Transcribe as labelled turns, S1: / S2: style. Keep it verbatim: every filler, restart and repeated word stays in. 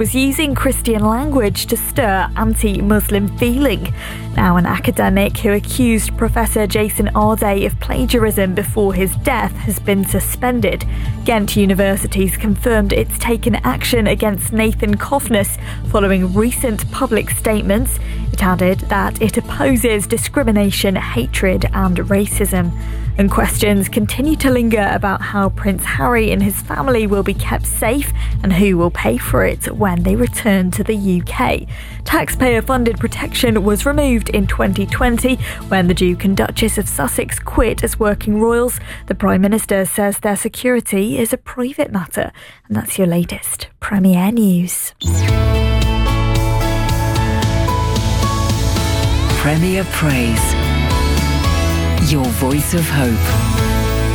S1: was using Christian language to stir anti-Muslim feeling. Now, an academic who accused Professor Jason Arday of plagiarism before his death has been suspended. Ghent University's confirmed it's taken action against Nathan Kofnes following recent public statements. It added that it opposes discrimination, hatred and racism. And questions continue to linger about how Prince Harry and his family will be kept safe and who will pay for it when they return to the U K. Taxpayer-funded protection was removed in twenty twenty when the Duke and Duchess of Sussex quit as working royals. The Prime Minister says their security is a private matter. And that's your latest Premier News.
S2: Premier Praise. Your voice of hope.